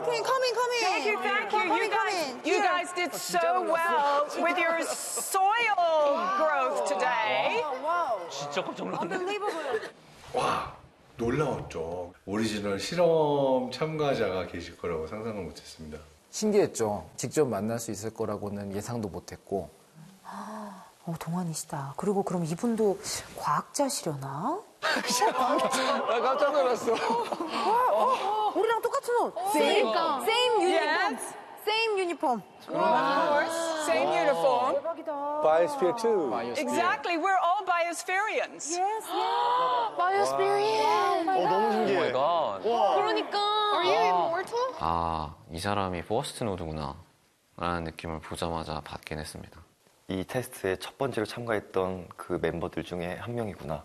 Come in. Thank you. You guys did so well with your soil growth today. 진짜 깜짝 놀랐네. 와, 놀라웠죠. 오리지널 실험 참가자가 계실 거라고 상상을 못했습니다. 신기했죠. 직접 만날 수 있을 거라고는 예상도 못했고. 동안이시다. 그리고 그럼 이분도 과학자시려나? 나 깜짝 놀랐어. 우리랑 똑같은 옷. Same uniform. Yes. Same uniform. Of course, same uniform. Biosphere 2. Exactly, we're all biospherians. Yes. Biosphere. 너무 신기해. 그러니까. Are you immortal? 아, 이 사람이 퍼스트 노드구나 라는 느낌을 보자마자 받긴 했습니다. 이 테스트에 첫 번째로 참가했던 그 멤버들 중에 한 명이구나.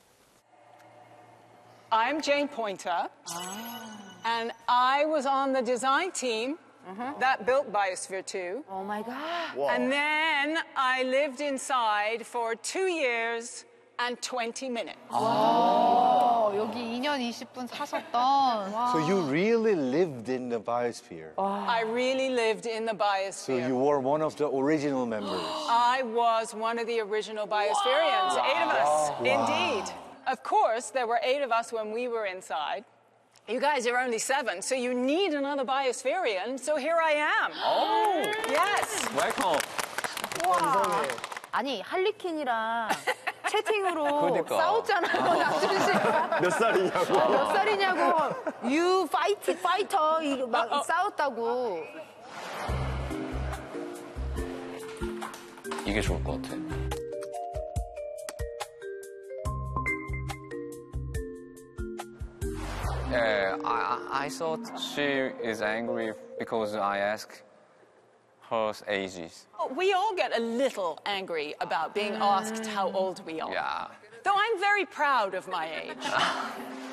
I'm Jane Pointer, and I was on the design team that built Biosphere 2. Oh my God. And then I lived inside for 2 years and 20 minutes. 여기 2년 20분 사셨던. So you really lived in the biosphere. I really lived in the So biosphere. you were one of the original members. I was one of the original biospherians, 8 of us, indeed. Of course, there were 8 of us when we were inside. You guys are only 7, so you need another biospherian, so here I am. Oh! Yes! 웰컴. 아니, 할리퀸이랑 채팅으로 그러니까. 싸웠잖아요, 남준 씨가. 몇 살이냐고. 몇 살이냐고. You fighter. 이거 막 싸웠다고. 이게 좋을 것 같아. Yeah, I thought she is angry because I asked her ages. We all get a little angry about being asked how old we are. Yeah. Though I'm very proud of my age.